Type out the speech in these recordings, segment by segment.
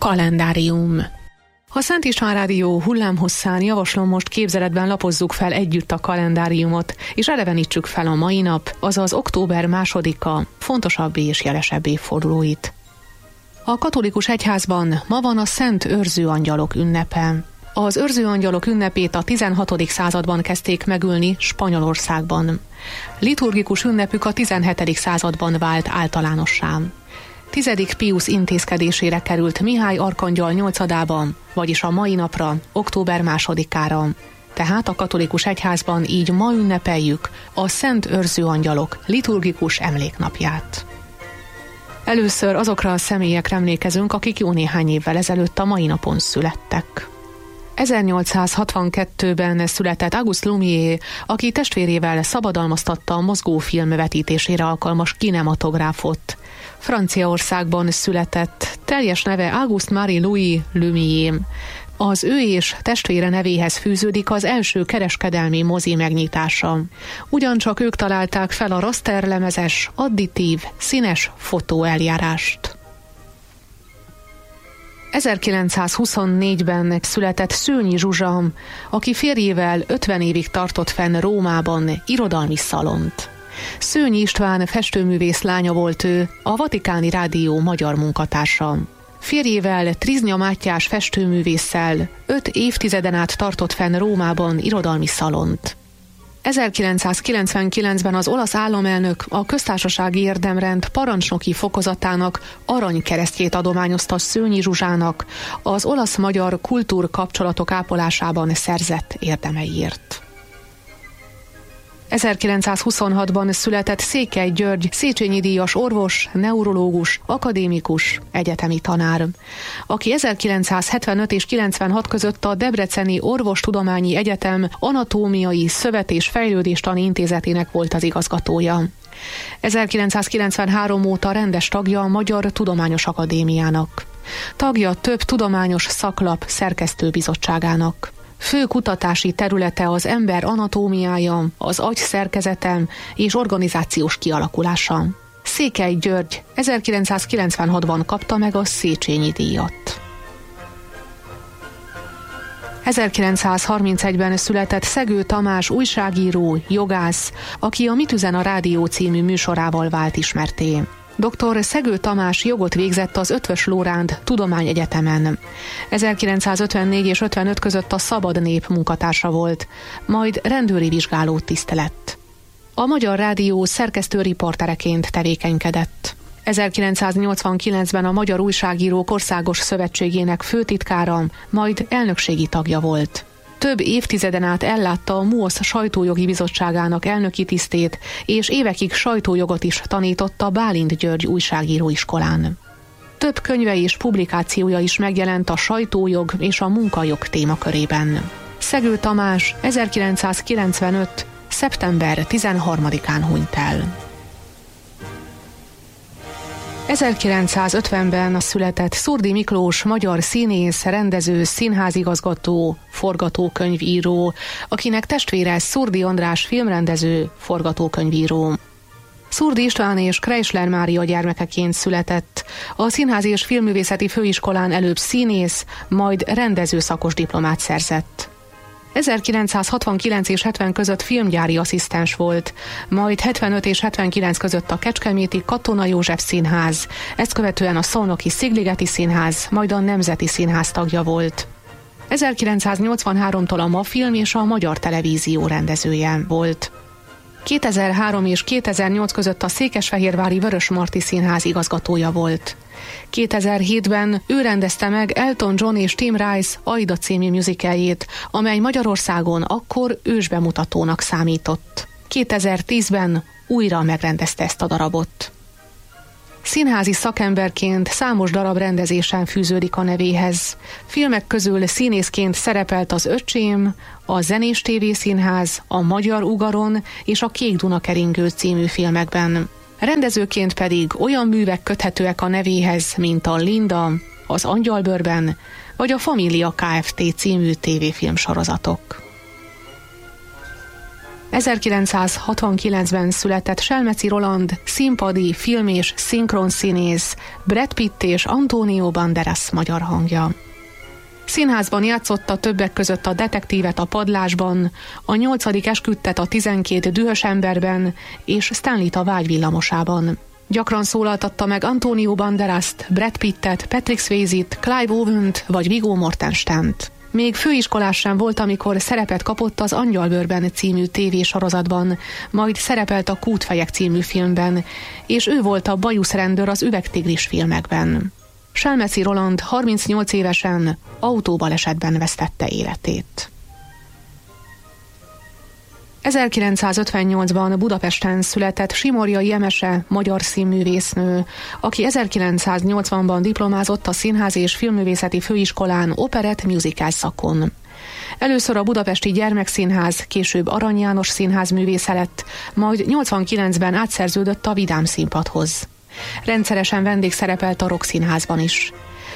Kalendárium. A Szent István Rádió hullámhosszán javaslom, most képzeletben lapozzuk fel együtt a kalendáriumot, és elevenítsük fel a mai nap, azaz október 2-a fontosabb és jelesebb évfordulóit. A katolikus egyházban ma van a Szent Őrző Angyalok ünnepe. Az őrző angyalok ünnepét a 16. században kezdték megülni Spanyolországban. Liturgikus ünnepük a 17. században vált általánossá. 10. Piusz intézkedésére került Mihály arkangyal 8-ába, vagyis a mai napra, október 2-ára. Tehát a katolikus egyházban így ma ünnepeljük a Szent Őrző Angyalok liturgikus emléknapját. Először azokra a személyekre emlékezünk, akik jó néhány évvel ezelőtt a mai napon születtek. 1862-ben született Auguste Lumière, aki testvérével szabadalmaztatta a mozgófilm vetítésére alkalmas kinematográfot. Franciaországban született, teljes neve Auguste-Marie Louis Lumière. Az ő és testvére nevéhez fűződik az első kereskedelmi mozi megnyitása. Ugyancsak ők találták fel a rasterlemezes, additív, színes fotóeljárást. 1924-ben született Szőnyi Zsuzsa, aki férjével 50 évig tartott fenn Rómában irodalmi szalont. Szőnyi István festőművész lánya volt ő, a Vatikáni Rádió magyar munkatársa. Férjével, Triznya Mátyás festőművésszel 5 évtizeden át tartott fenn Rómában irodalmi szalont. 1999-ben az olasz államelnök a köztársasági érdemrend parancsnoki fokozatának aranykeresztjét adományozta Szőnyi Zsuzsának az olasz-magyar kultúrkapcsolatok ápolásában szerzett érdemeiért. 1926-ban született Székely György Széchenyi díjas orvos, neurológus, akadémikus, egyetemi tanár, aki 1975 és 96 között a Debreceni Orvostudományi Egyetem Anatómiai Szövet- és Fejlődéstani Intézetének volt az igazgatója. 1993 óta rendes tagja a Magyar Tudományos Akadémiának. Tagja több tudományos szaklap szerkesztőbizottságának. Fő kutatási területe az ember anatómiája, az agy szerkezete és organizációs kialakulása. Székely György 1996-ban kapta meg a Széchenyi díjat. 1931-ben született Szegő Tamás újságíró, jogász, aki a Mit üzen a rádió című műsorával vált ismertté. Dr. Szegő Tamás jogot végzett az Eötvös Loránd Tudományegyetemen. 1954 és 55 között a Szabad Nép munkatársa volt, majd rendőri vizsgáló tiszt lett. A Magyar Rádió szerkesztő-riportereként tevékenykedett. 1989-ben a Magyar Újságírók Országos Szövetségének főtitkára, majd elnökségi tagja volt. Több évtizeden át ellátta a MUOSZ sajtójogi bizottságának elnöki tisztét, és évekig sajtójogot is tanított a Bálint György újságíróiskolán. Több könyve és publikációja is megjelent a sajtójog és a munkajog témakörében. Szegő Tamás 1995. szeptember 13-án hunyt el. 1950-ben született Szurdi Miklós magyar színész, rendező, színházigazgató, forgatókönyvíró, akinek testvére Szurdi András filmrendező, forgatókönyvíró. Szurdi István és Kreisler Mária gyermekeként született. A Színházi és Filmművészeti Főiskolán előbb színész, majd rendező szakos diplomát szerzett. 1969 és 70 között filmgyári asszisztens volt, majd 75 és 79 között a Kecskeméti Katona József Színház, ezt követően a Szolnoki Szigligeti Színház, majd a Nemzeti Színház tagja volt. 1983-tól a MAFilm és a Magyar Televízió rendezője volt. 2003 és 2008 között a Székesfehérvári Vörösmarty Színház igazgatója volt. 2007-ben ő rendezte meg Elton John és Tim Rice Aida című musicaljét, amely Magyarországon akkor ősbemutatónak számított. 2010-ben újra megrendezte ezt a darabot. Színházi szakemberként számos darab rendezésen fűződik a nevéhez. Filmek közül színészként szerepelt az Öcsém, a Zenés TV Színház, a Magyar Ugaron és a Kék Duna keringő című filmekben. Rendezőként pedig olyan művek köthetőek a nevéhez, mint a Linda, az Angyalbőrben, vagy a Família Kft. Című tévéfilmsorozatok. 1969-ben született Selmeczi Roland színpadi, film és szinkronszínész, Brad Pitt és Antonio Banderas magyar hangja. Színházban játszotta többek között a detektívet a Padlásban, a 8. esküdtet a 12 dühös emberben és Stanleyt a Vágyvillamosában. Gyakran szólaltatta meg Antonio Banderast, Brad Pittet, Patrick Swayze-t, Clive Owen-t vagy Viggo Mortenstent. Még főiskolás sem volt, amikor szerepet kapott az Angyalbőrben című tévésorozatban, majd szerepelt a Kútfejek című filmben, és ő volt a bajuszrendőr az Üvegtigris filmekben. Selmeczi Roland 38 évesen autóbalesetben vesztette életét. 1958-ban Budapesten született Simorjai Emese, magyar színművésznő, aki 1980-ban diplomázott a Színház és Filmművészeti Főiskolán operett musical szakon. Először a Budapesti Gyermekszínház, később Arany János Színház művésze lett, majd 89-ben átszerződött a Vidám Színpadhoz. Rendszeresen vendégszerepelt a Rock Színházban is.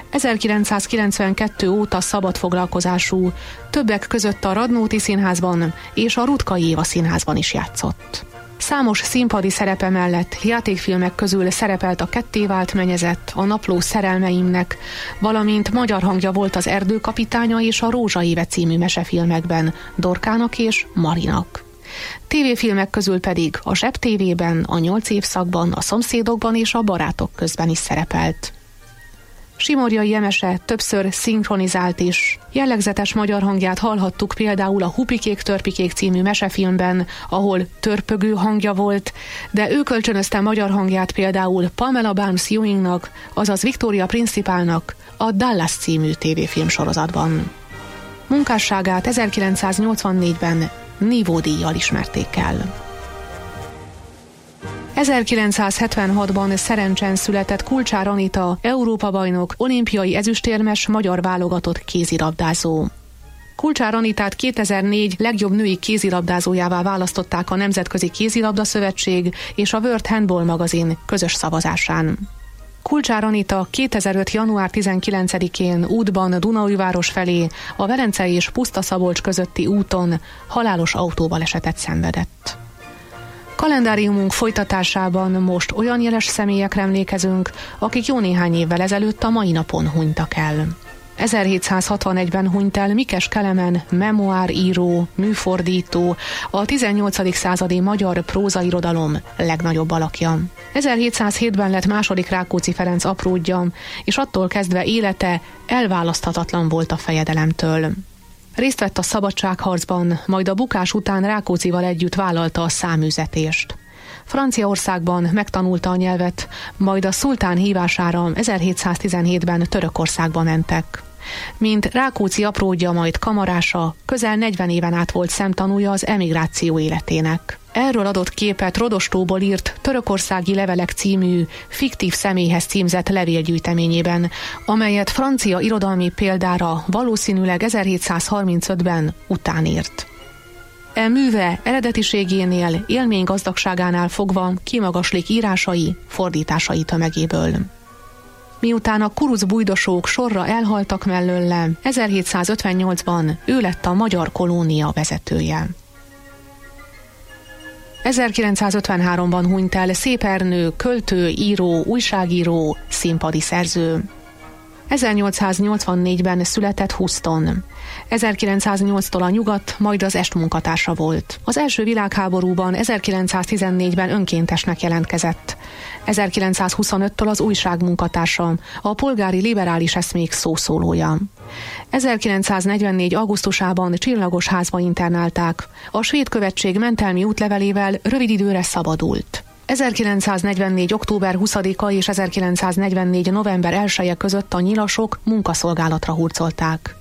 1992 óta szabadfoglalkozású, többek között a Radnóti Színházban és a Rutka Éva Színházban is játszott. Számos színpadi szerepe mellett játékfilmek közül szerepelt a Ketté vált menyezet, a Napló szerelmeimnek, valamint magyar hangja volt az Erdőkapitánya és a Rózsa éve című mesefilmekben Dorkának és Marinak. TV-filmek közül pedig a Zseb TV-ben, a 8 évszakban, a Szomszédokban és a Barátok közben is szerepelt. Simorjai Emese többször szinkronizált is. Jellegzetes magyar hangját hallhattuk például a Hupikék-törpikék című mesefilmben, ahol törpögő hangja volt, de ő kölcsönözte magyar hangját például Pamela Barnes Ewingnak, azaz Victoria Principalnak a Dallas című tévéfilm sorozatban. Munkásságát 1984-ben Nívódíjjal ismerték el. 1976-ban Szerencsen született Kulcsár Anita, Európa-bajnok, olimpiai ezüstérmes magyar válogatott kézilabdázó. Kulcsár Anitát 2004 legjobb női kézilabdázójává választották a Nemzetközi Kézilabda Szövetség és a World Handball magazin közös szavazásán. Kulcsár Anita 2005. január 19-én útban Dunaújváros felé a Velence és Puszta-Szabolcs közötti úton halálos autóbalesetet szenvedett. Kalendáriumunk folytatásában most olyan jeles személyekre emlékezünk, akik jó néhány évvel ezelőtt a mai napon hunytak el. 1761-ben hunyt el Mikes Kelemen, memoáríró, műfordító, a 18. századi magyar prózairodalom legnagyobb alakja. 1707-ben lett második Rákóczi Ferenc apródja, és attól kezdve élete elválaszthatatlan volt a fejedelemtől. Részt vett a szabadságharcban, majd a bukás után Rákóczival együtt vállalta a száműzetést. Franciaországban megtanulta a nyelvet, majd a szultán hívására 1717-ben Törökországba mentek. Mint Rákóczi apródja, majd kamarása, közel 40 éven át volt szemtanúja az emigráció életének. Erről adott képet Rodostóból írt Törökországi levelek című fiktív személyhez címzett levélgyűjteményében, amelyet francia irodalmi példára valószínűleg 1735-ben utánírt. E műve eredetiségénél, élménygazdagságánál fogva kimagaslik írásai, fordításai tömegéből. Miután a kuruc bújdosók sorra elhaltak mellőle, 1758-ban ő lett a Magyar Kolónia vezetője. 1953-ban hunyt el Szép Ernő, költő, író, újságíró, színpadi szerző. 1884-ben született Houston. 1908-tól a Nyugat, majd az Est munkatársa volt. Az első világháborúban 1914-ben önkéntesnek jelentkezett. 1925-től az újság munkatársa, a polgári liberális eszmék szószólója. 1944. augusztusában Csillagos házba internálták. A svéd követség mentelmi útlevelével rövid időre szabadult. 1944. október 20-a és 1944. november 1-e között a nyilasok munkaszolgálatra hurcolták.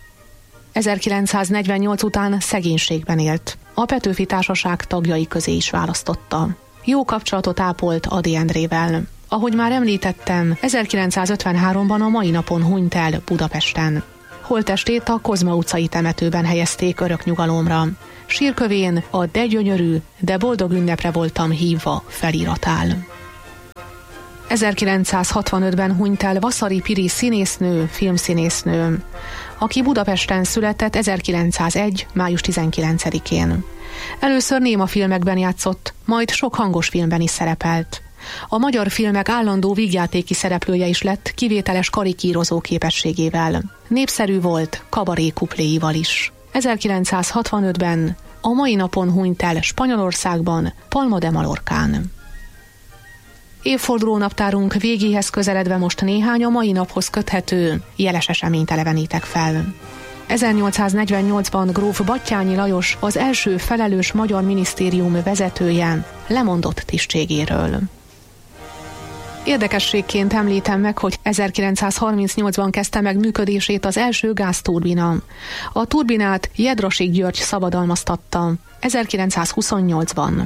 1948 után szegénységben élt. A Petőfi Társaság tagjai közé is választotta. Jó kapcsolatot ápolt Ady Endrével. Ahogy már említettem, 1953-ban a mai napon hunyt el Budapesten. Holttestét a Kozma utcai temetőben helyezték örök nyugalomra. Sírkövén a De gyönyörű, de boldog ünnepre voltam hívva felirat áll. 1965-ben hunyt el Vasari Piri színésznő, filmszínésznő, aki Budapesten született 1901. május 19-én. Először némafilmekben játszott, majd sok hangos filmben is szerepelt. A magyar filmek állandó vígjátéki szereplője is lett kivételes karikírozó képességével. Népszerű volt kabaré kupléival is. 1965-ben a mai napon hunyt el Spanyolországban, Palma de Mallorcán. Évfordulónaptárunk végéhez közeledve most néhány a mai naphoz köthető jeles eseményt elevenítek fel. 1848-ban gróf Batthyány Lajos, az első felelős magyar minisztérium vezetője, lemondott tisztségéről. Érdekességként említem meg, hogy 1938-ban kezdte meg működését az első gázturbina. A turbinát Jedrassik György szabadalmaztatta 1928-ban.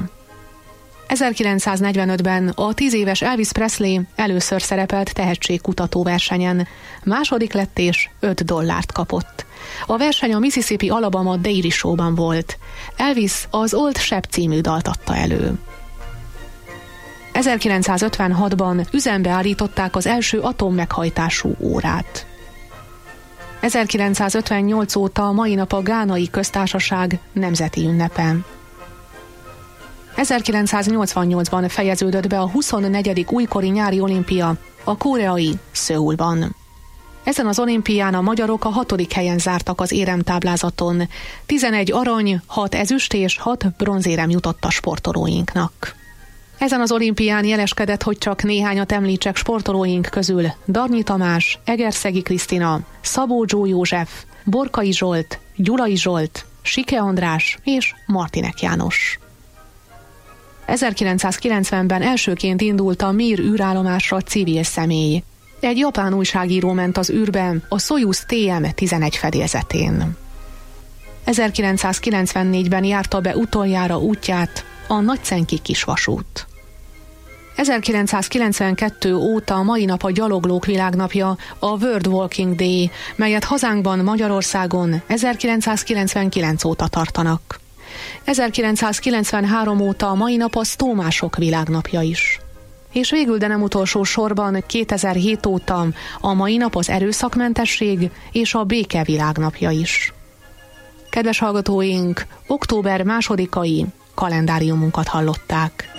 1945-ben a 10 éves Elvis Presley először szerepelt tehetségkutató versenyen. Második lett és $5 kapott. A verseny a Mississippi Alabama Dairy Show-ban volt. Elvis az Old Shep című dalt adta elő. 1956-ban üzembe állították az első atommeghajtású órát. 1958 óta a mai nap a Gánai Köztársaság nemzeti ünnepe. 1988-ban fejeződött be a 24. újkori nyári olimpia a koreai Szöulban. Ezen az olimpián a magyarok a 6. helyen zártak az éremtáblázaton. 11 arany, 6 ezüst és 6 bronzérem jutott a sportolóinknak. Ezen az olimpián jeleskedett, hogy csak néhányat említsek sportolóink közül: Darnyi Tamás, Egerszegi Krisztina, Szabó Zsó József, Borkai Zsolt, Gyulai Zsolt, Sike András és Martinek János. 1990-ben elsőként indult a Mir űrállomásra civil személy. Egy japán újságíró ment az űrbe a Szojuz TM-11 fedélzetén. 1994-ben járta be utoljára útját a Nagycenki kisvasút. 1992 óta a mai nap a Gyaloglók Világnapja, a World Walking Day, melyet hazánkban, Magyarországon 1999 óta tartanak. 1993 óta a mai nap a Sztómások Világnapja is. És végül, de nem utolsó sorban 2007 óta a mai nap az erőszakmentesség és a béke világnapja is. Kedves hallgatóink, október 2-ai kalendáriumunkat hallották.